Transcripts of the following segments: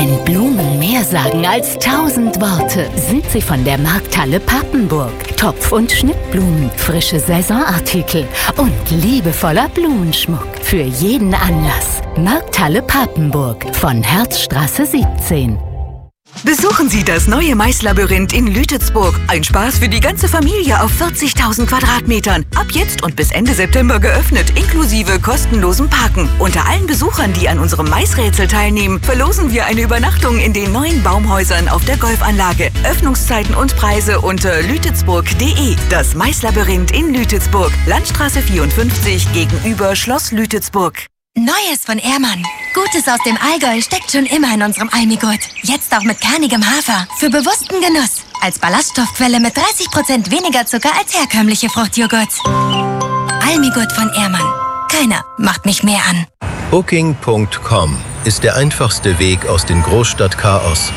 Wenn Blumen mehr sagen als 1000 Worte, sind sie von der Markthalle Papenburg. Topf- und Schnittblumen, frische Saisonartikel und liebevoller Blumenschmuck für jeden Anlass. Markthalle Papenburg von Herzstraße 17. Besuchen Sie das neue Maislabyrinth in Lütetsburg. Ein Spaß für die ganze Familie auf 40.000 Quadratmetern. Ab jetzt und bis Ende September geöffnet, inklusive kostenlosem Parken. Unter allen Besuchern, die an unserem Maisrätsel teilnehmen, verlosen wir eine Übernachtung in den neuen Baumhäusern auf der Golfanlage. Öffnungszeiten und Preise unter lütetsburg.de. Das Maislabyrinth in Lütetsburg. Landstraße 54 gegenüber Schloss Lütetsburg. Neues von Ehrmann. Gutes aus dem Allgäu steckt schon immer in unserem Almigurt. Jetzt auch mit kernigem Hafer. Für bewussten Genuss. Als Ballaststoffquelle mit 30% weniger Zucker als herkömmliche Fruchtjoghurts. Almigurt von Ehrmann. Keiner macht mich mehr an. Booking.com ist der einfachste Weg aus dem Großstadtchaos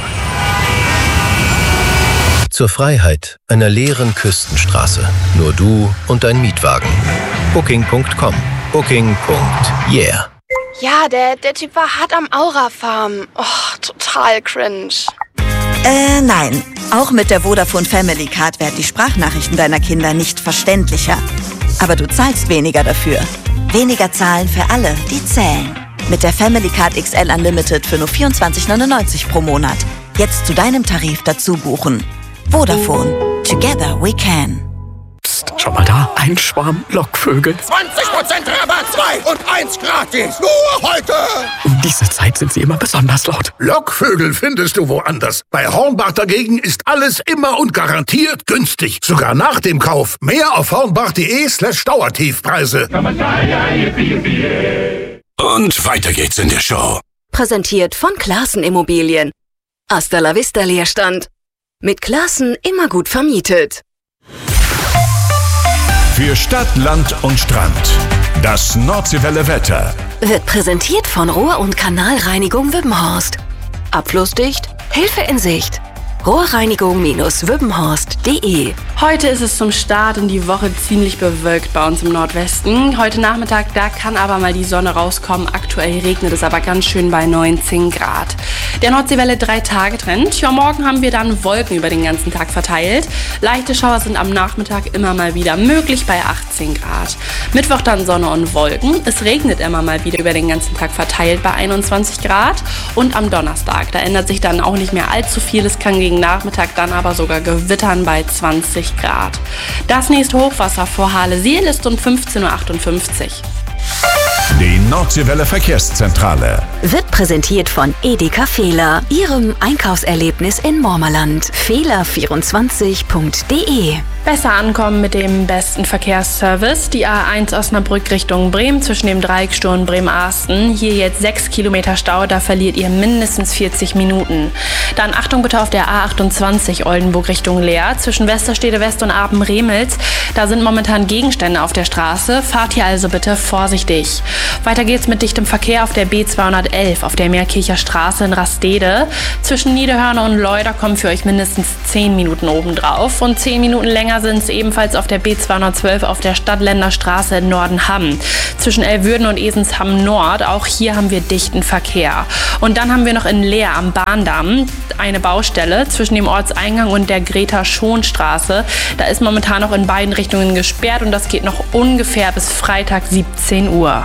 zur Freiheit einer leeren Küstenstraße. Nur du und dein Mietwagen. Booking.com. Booking.yeah. Ja, der Typ war hart am Aura-Farm. Oh, total cringe. Nein. Auch mit der Vodafone Family Card werden die Sprachnachrichten deiner Kinder nicht verständlicher. Aber du zahlst weniger dafür. Weniger zahlen für alle, die zählen. Mit der Family Card XL Unlimited für nur 24,99 pro Monat. Jetzt zu deinem Tarif dazu buchen. Vodafone. Together we can. Psst, schau mal da. Ein Schwarm Lockvögel. 20% Rabatt, 2 und 1 gratis. Nur heute. Um diese Zeit sind sie immer besonders laut. Lockvögel findest du woanders. Bei Hornbach dagegen ist alles immer und garantiert günstig. Sogar nach dem Kauf. Mehr auf hornbach.de/Dauertiefpreise. Und weiter geht's in der Show. Präsentiert von Classen Immobilien. Hasta la vista Leerstand. Mit Classen immer gut vermietet. Für Stadt, Land und Strand. Das Nordseewelle Wetter Wird präsentiert von Rohr- und Kanalreinigung Wippenhorst. Abflussdicht, Hilfe in Sicht. Rohrreinigung-wippenhorst.de. Heute ist es zum Start in die Woche ziemlich bewölkt bei uns im Nordwesten. Heute Nachmittag, da kann aber mal die Sonne rauskommen. Aktuell regnet es aber ganz schön bei 19 Grad. Der Nordseewelle 3-Tage-Trend. Ja, morgen haben wir dann Wolken über den ganzen Tag verteilt. Leichte Schauer sind am Nachmittag immer mal wieder möglich bei 18 Grad. Mittwoch dann Sonne und Wolken. Es regnet immer mal wieder über den ganzen Tag verteilt bei 21 Grad. Und am Donnerstag, da ändert sich dann auch nicht mehr allzu viel. Es kann gegen Nachmittag dann aber sogar gewittern bei 20 Grad. Das nächste Hochwasser vor Halle-Siel ist um 15:58 Uhr. Die Nordseewelle Verkehrszentrale Wird präsentiert von Edeka Fehler, Ihrem Einkaufserlebnis in Mormerland. Fehler24.de. Besser ankommen mit dem besten Verkehrsservice. Die A1 Osnabrück Richtung Bremen zwischen dem Dreiecksturm Bremen-Asten. Hier jetzt 6 Kilometer Stau, da verliert ihr mindestens 40 Minuten. Dann Achtung bitte auf der A28 Oldenburg Richtung Leer zwischen Westerstede West und Aben-Remels. Da sind momentan Gegenstände auf der Straße. Fahrt hier also bitte vorsichtig. Weiter geht's mit dichtem Verkehr auf der B211 auf der Meerkircher Straße in Rastede. Zwischen Niederhörner und Leuder kommen für euch mindestens 10 Minuten obendrauf. Und 10 Minuten länger sind es ebenfalls auf der B212 auf der Stadtländerstraße in Nordenham. Zwischen Elwürden und Esensham Nord, auch hier haben wir dichten Verkehr. Und dann haben wir noch in Leer am Bahndamm eine Baustelle zwischen dem Ortseingang und der Greta-Schon-Straße. Da ist momentan noch in beiden Richtungen gesperrt und das geht noch ungefähr bis Freitag 17 Uhr.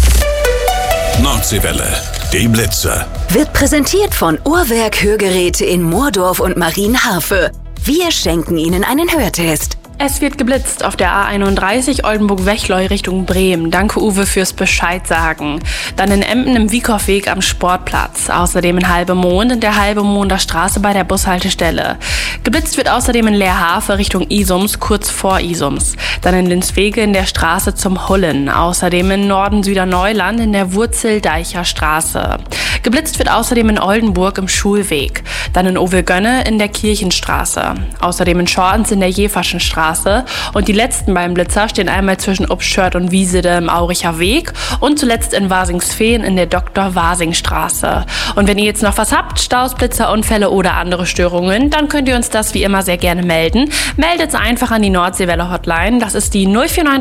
Nordseewelle, die Blitzer. Wird präsentiert von Uhrwerk Hörgeräte in Moordorf und Marienharfe. Wir schenken Ihnen einen Hörtest. Es wird geblitzt auf der A31 Oldenburg-Wechleu Richtung Bremen. Danke Uwe fürs Bescheid sagen. Dann in Emden im Wiekow-Weg am Sportplatz. Außerdem in Halbemond in der Halbemonder Straße bei der Bushaltestelle. Geblitzt wird außerdem in Leerhafe Richtung Isums, kurz vor Isums. Dann in Linswege in der Straße zum Hullen. Außerdem in Norden Süderneuland in der Wurzeldeicher Straße. Geblitzt wird außerdem in Oldenburg im Schulweg. Dann in Ovelgönne in der Kirchenstraße. Außerdem in Schortens in der Jeverschen Straße. Und die letzten beiden Blitzer stehen einmal zwischen Upschört und Wiesede im Auricher Weg und zuletzt in Wasingsfehn in der Dr.-Wasing-Straße. Und wenn ihr jetzt noch was habt, Staus, Blitzer, Unfälle oder andere Störungen, dann könnt ihr uns das wie immer sehr gerne melden. Meldet einfach an die Nordseewelle Hotline. Das ist die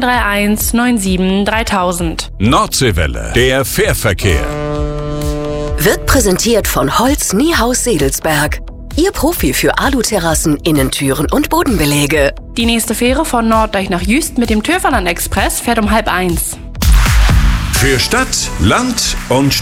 04931 97 3000. Nordseewelle, der Fährverkehr. wird präsentiert von Holz Niehaus Sedelsberg. Ihr Profi für Aluterrassen, Innentüren und Bodenbeläge. Die nächste Fähre von Norddeich nach Jüst mit dem Töferland Express fährt um 12:30. Für Stadt, Land und